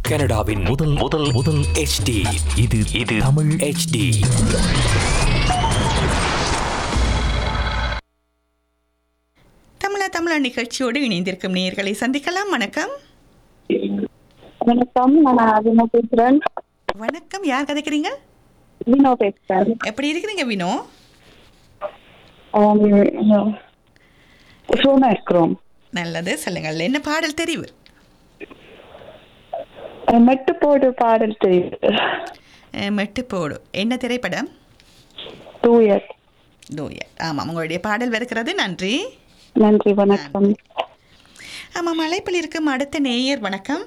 கனடாவின் முதல் முதல் முதல் HD இது தமிழ் HD. தமிழா நிகழ்ச்சியோடு இணைந்திருக்கும் நேயர்களை சந்திக்கலாம். வணக்கம். வணக்கம், நான் அபிமா பேசுறேன். வணக்கம், யார் கதைக்கிறீங்க? வினோ பேசுறேன். எப்படி இருக்கிறீங்க வினோ? சோனா இருக்கிறோம். நல்லது, சொல்லுங்கள். என்ன பாடல் தெரிவு? மெட்டு போடு பாடல் தெரியுது. மெட்டு போடு. என்ன திரைப்படம்? தூயர். ஆமாம், உங்களுடைய பாடல் வருகிறது. நன்றி. நன்றி, வணக்கம். ஆமாம், அழைப்பில் இருக்கும் அடுத்த நேயர். வணக்கம்.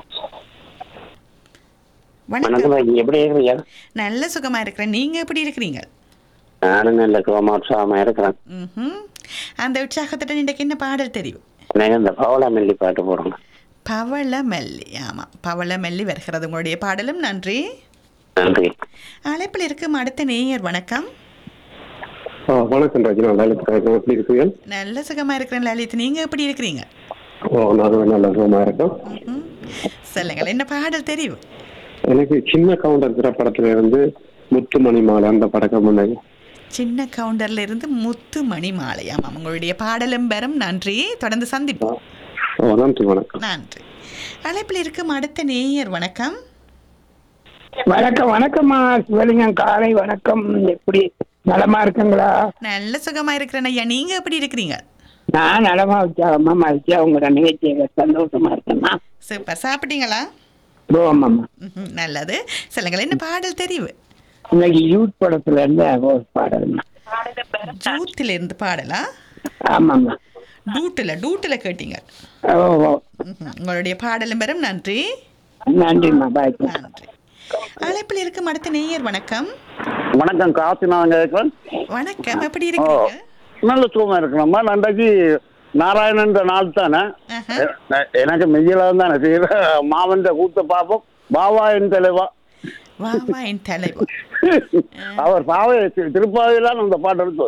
வணக்கம். எப்படி இருக்கிறீங்க? நல்ல சுகமா இருக்கிறேன். நீங்க எப்படி இருக்கிறீங்க? நானும் நல்ல சுகமா இருக்கிறேன். அந்த உற்சாகத்துடன் இன்றைக்கு என்ன பாடல் தெரியும்? எனக்கு இந்த பவளமல்லி பாட்டு போடுங்க. பவளமல்லி. ஆமாம், பவளமல்லி வருகிறது உங்களுடைய பாடலும். நன்றி. நன்றி. அழைப்பில் இருக்கும் அடுத்த நேயர். வணக்கம். வணக்கம் ராஜி, நான் லலித் கலைக்கிறேன். எப்படி இருக்கீங்க? நல்ல சுகமா இருக்கிறேன் லலித். நீங்க எப்படி இருக்கிறீங்க? நானும் நல்ல சுகமா இருக்கேன். சொல்லுங்கள், என்ன பாடல் தெரியும்? எனக்கு சின்ன கவுண்டர் திரைப்படத்துல இருந்து முத்துமணி மாலை அந்த படக்கம் முன்னாடி. சின்ன கவுண்டர்ல இருந்து முத்துமணி மாலை. ஆமாம், உங்களுடைய பாடலும் பெறும். நன்றி. தொடர்ந்து சந்திப்போம். நன்றி, வணக்கம். நன்றி. அழைப்பில் இருக்கும் அடுத்த நேயர். வணக்கம். வணக்கம். வணக்கம்மா சிவலிங்கம், காலை வணக்கம். எப்படி நலமா இருக்குங்களா? நல்ல சுகமா இருக்கிறேன் ஐயா. நீங்க எப்படி இருக்கிறீங்க? நான் நலமா உற்சாகமா மகிழ்ச்சியா உங்களோட நிகழ்ச்சியை சந்தோஷமா இருக்கேம்மா. சூப்பர். சாப்பிட்டீங்களா? ஆமாம்மா. நல்லது. சொல்லுங்கள், என்ன பாடல் தெரிவு? இன்னைக்கு யூத் படத்துல இருந்து ஒரு பாடல்மா. ஜூத்துல இருந்து பாடலா? ஆமாம்மா. டூட்டுல கேட்டீங்க. உங்களுடைய பாடலும் பெறும். நன்றி. நன்றிம்மா, பாய். நன்றி. அழைப்பில் இருக்கும் அடுத்த நேயர். வணக்கம். வணக்கம், காசி நான் இருக்கிறேன். வணக்கம், எப்படி இருக்கீங்க? நல்ல சுகமா இருக்கணும்மா. நன்றைக்கு நாராயணன் நாள் தானே, எனக்கு மெய்யில தானே செய்யற மாவன் கூத்த பாப்போம். பாவா என் தலைவா. வாவா என் தலைவா. அவர் பாவை திருப்பாவையிலாம் அந்த பாட்டு எடுத்தோம்.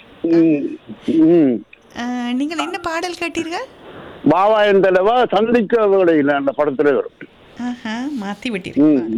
நீங்கள் என்ன பாடல் கேட்டீர்கள்? பாவா என் தலைவா சந்திக்க வேலையில் அந்த படத்துல வரும். மாத்தி விட்டீர்கள்.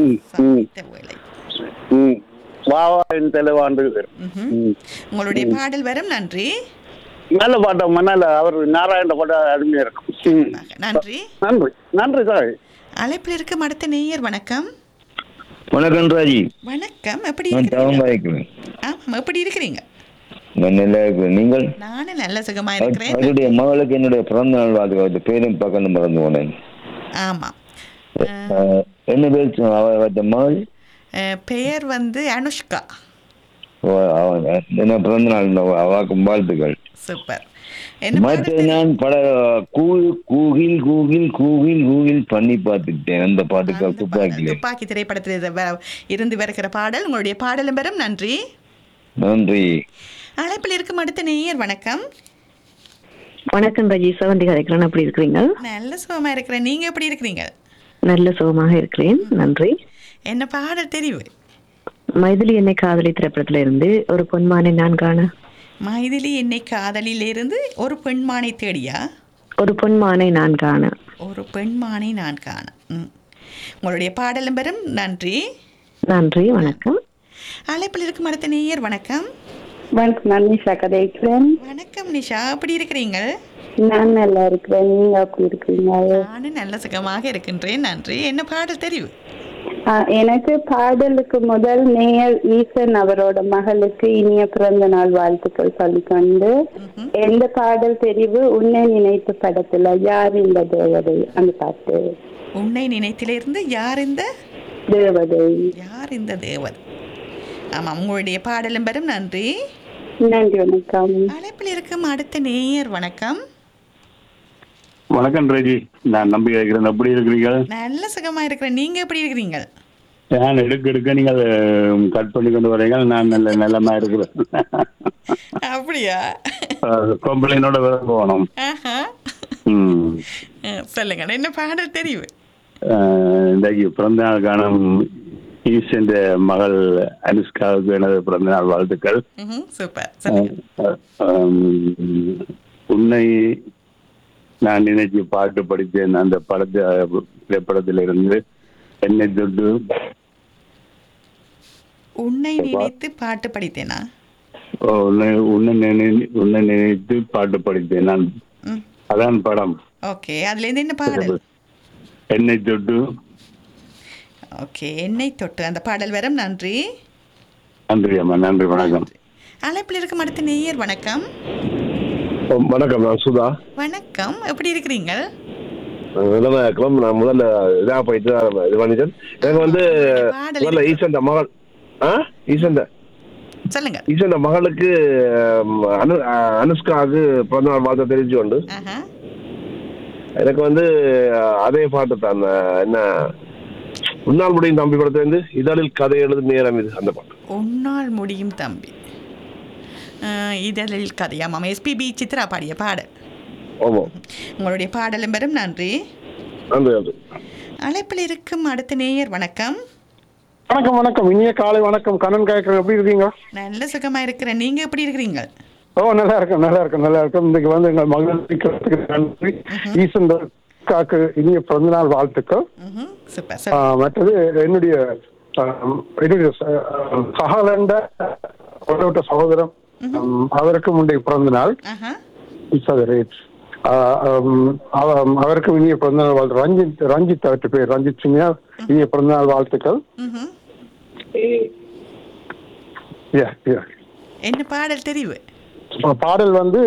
பாவா என் தலைவாண்டு. உங்களுடைய பாடல் வரும். நன்றி. நல்ல பாட்டம் நல்ல அவர் நாராயண பாட்ட அருமையா இருக்கும். நன்றி. நன்றி. நன்றி சார். அழைப்பில் இருக்கும் அடுத்த நேயர். வணக்கம். வணக்கம் ராஜி. வணக்கம், எப்படி இருக்கீங்க? ஆமாம், எப்படி இருக்கிறீங்க? நீங்கள்? நானும் நல்ல சுகமா இருக்கிறேன். என்னுடைய மகளுக்கு என்னுடைய பிறந்த நாள் வாழ்த்து. பேரும் பக்கம் மறந்து போனேன். ஆமாம். என்ன பேர் மகள்? பெயர் வந்து அனுஷ்கா. என்ன பிறந்த நாள் அவாக்கும் வாழ்த்துக்கள். சூப்பர். நான் கூகில் கூகில் கூகில் கூகில் பண்ணி பார்த்துட்டேன். அந்த பாட்டுக்கு துப்பாக்கி திரைப்படத்தில் இருந்து வருகிற பாடல். உங்களுடைய பாடலும் பெறும். நன்றி. நன்றி. அழைப்பில் இருக்கும் அடுத்த நேயர். வணக்கம். வணக்கம் ராஜி, சவந்தி கதைக்கிறேன். எப்படி இருக்கிறீங்க? நல்ல சுகமா இருக்கிறேன். நீங்க எப்படி இருக்கிறீங்க? நல்ல சுகமாக இருக்கிறேன், நன்றி. என்ன பாடல் தெரிவு? மைதிலி என்னை காதலி திரைப்படத்துல இருந்து ஒரு பொன்மானை நான் காண. மைதிலி என்னை காதலிலிருந்து ஒரு பெண்மானை தேடியா? ஒரு பொன்மானை நான் காண. ஒரு பெண்மானை நான் காண. உங்களுடைய பாடலும் பெறும். நன்றி. நன்றி, வணக்கம். அழைப்பில் இருக்கும் அடுத்த நேயர். வணக்கம். வணக்கம், நான் நிஷா கதைக்கிறேன். வணக்கம் நிஷா, எப்படி இருக்கிறீங்க? நான் நல்லா இருக்கிறேன். நீங்க எப்படி இருக்கிறீங்க? நானும் நல்ல சுகமாக இருக்கின்றேன். நன்றி. என்ன பாடல் தெரிவு? எனக்கு பாடலுக்கு முதல் நேயர் ஈசன் அவரோட மகளுக்கு இனிய பிறந்த நாள் வாழ்த்துக்கள் சொல்லிக்கொண்டு, எந்த பாடல் தெரிவு? உன்னை நினைத்து படத்துல யார் இந்த தேவதை அந்த பாட்டு. உன்னை நினைத்திலிருந்து யார் இந்த தேவதை. யார் இந்த தேவதை. ஆமாம், உங்களுடைய பாடலும் பெறும். நன்றி. நன்றி, வணக்கம். அழைப்பில் இருக்கும் அடுத்த நேயர். வணக்கம். வணக்கம் ராஜி, நான் நம்பி இருக்கிறேன். எப்படி இருக்கிறீங்க? நல்ல சுகமா இருக்கிறேன். நீங்க எப்படி இருக்கிறீங்க? நான் எடுக்க நீங்கள் கட் பண்ணி கொண்டு வரீங்க. நான் நல்ல நல்லமா இருக்கிறேன். அப்படியா? கம்பளைனோட வேற போகணும். சொல்லுங்க, என்ன பாடல் தெரிவு? இன்றைக்கு பிறந்த நாள் காணும் ஈசன் மகள் அனுஷ்காவுக்கு எனது பிறந்த நாள் வாழ்த்துக்கள். சூப்பர். உன்னை நான் நினைச்சு பாட்டு படித்தேன் அந்த திரைப்படத்திலிருந்து என்னை தொட்டு. உன்னை நினைத்து பாட்டு படித்தேனா? உன்னை நினைத்து பாட்டு படித்தேன் நான். அதான் படம். ஓகே, அதுல இருந்து என்ன பாடல்? என்னை தொட்டு. ஓகே, என்னை தொட்டு அந்த பாடல் வரும். நன்றி. நன்றி அம்மா, நன்றி, வணக்கம். அழைப்பில் இருக்கும் அடுத்த நேயர். வணக்கம். வணக்கம், நான் சுதா. வணக்கம், எப்படி இருக்கிறீங்க? நான் முதல்ல இதாக போயிட்டு இது பண்ணிட்டேன். எனக்கு வந்து முதல்ல ஈசந்த மகள் சொல்லுங்க. ஈசந்த மகளுக்கு அனுஷ்காவுக்கு பிறந்தநாள் வாழ்த்து தெரிஞ்சு கொண்டு எனக்கு வந்து அதே பாட்டு தான். என்ன உன்னால் முடியும் தம்பி படத்தை வந்து இதழில் கதை எழுதும் நேரம் இது அந்த பாட்டு. உன்னால் முடியும் தம்பி இதழில் கதையாமாம். எஸ்பிபி சித்ரா பாடிய பாடல். ஆமாம், உங்களுடைய பாடலும் பெறும். நன்றி. நன்றி. அழைப்பில் இருக்கும் அடுத்த நேயர். வணக்கம். வணக்கம். வணக்கம், இனிய காலை வணக்கம். கண்ணன் கேட்கறேன், எப்படி இருக்கீங்க? நல்ல சுகமா இருக்கிறேன். நீங்க எப்படி இருக்கிறீங்க? நல்லா இருக்கும். இன்னைக்கு வந்து எங்கள் மகளுக்கு நன்றி. ஈசன் காக்கு இனிய பிறந்தநாள் வாழ்த்துக்கள். மற்றது என்னுடைய சகலண்ட சகோதரம், அவருக்கு முந்தைய பிறந்த நாள். அவருக்கு இனிய பிறந்தநாள் வாழ்த்து. ரஞ்சித் அவற்று பேர் ரஞ்சித் சிங்யா, இனிய பிறந்தநாள் வாழ்த்துக்கள். என்ன பாடல் தெரிவு? பாடல் வந்து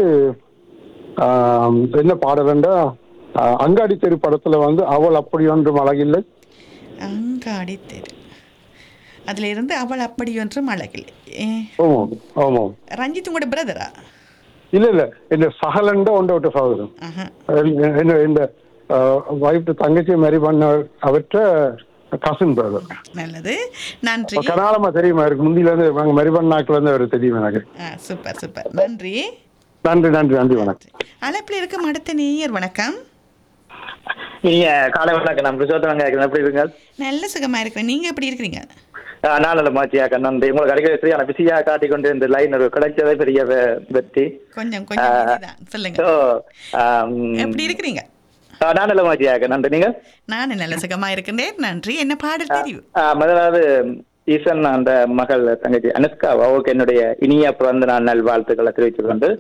என்ன பாடல்ண்டா, அங்காடி தெரு படத்துல வந்து அவள் அப்படி ஒன்றும் அழகில்லை. அங்காடி தெரு, அதுல இருந்து அவள் அப்படி ஒன்றும் அழகில்லை. ரஞ்சித் உங்களோட பிரதரா? இல்ல இந்த சகலண்ட ஒன்ற சகோதரம். இந்த வைஃப் தங்கச்சி மேரி பண்ண அவற்ற கசின் பிரதர். நல்லது, நன்றி. கனாலமா தெரியுமா இருக்கு, முந்தில இருந்து நாங்க மேரி பண்ணாக்குல இருந்து அவர் தெரியும் எனக்கு. சூப்பர், நன்றி. வணக்கம். அழைப்பில் இருக்கும் அடுத்த நேயர். வணக்கம். நீங்க காலை வணக்கம். நான் பிரசோத்தம் கேட்கிறேன், எப்படி இருக்கீங்க? நல்ல சுகமா இருக்கிறேன். நீங்க எப்படி இருக்கீங்க? நாள மாச்சியாக்க நன்றி. உங்களுக்கு கிடைக்கிற சரியான பிஸியா காட்டிக் கொண்டு இந்த லைன் ஒரு கிடைச்சதே பெரிய வெற்றி. கொஞ்சம் சொல்லுங்க, எப்படி இருக்கிறீங்க? நான் நல்ல மாச்சியாக்க நன்றி. நீங்க? நான் நல்ல சுகமா இருக்கின்றேன், நன்றி. என்ன பாடல் தெரியும்? முதலாவது ஈசன் அந்த மகள் தங்கச்சி அனுஷ்கா அவருக்கு என்னுடைய இனிய பிறந்த நாள் நல் வாழ்த்துக்களை தெரிவித்துக் கொண்டு,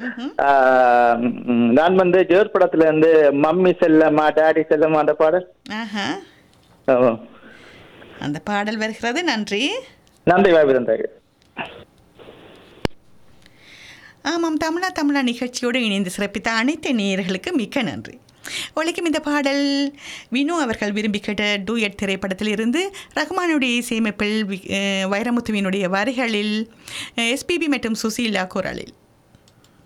நான் வந்து ஜோர் படத்துல இருந்து மம்மி செல்லம்மா டாடி செல்லம்மா அந்த பாடல் அந்த பாடல் வருகிறது. நன்றி. வாய்ப்பு. ஆமாம், தமிழா நிகழ்ச்சியோடு இணைந்து சிறப்பித்த அனைத்து நேயர்களுக்கு மிக்க நன்றி. ஒழிக்கும் இந்த பாடல் வினு அவர்கள் விரும்பி கேட்ட டூயட் திரைப்படத்தில் இருந்து ரஹ்மானுடைய இசையமைப்பில் வைரமுத்துவினுடைய வரிகளில் எஸ்பிபி மற்றும் சுசீலா குரலில்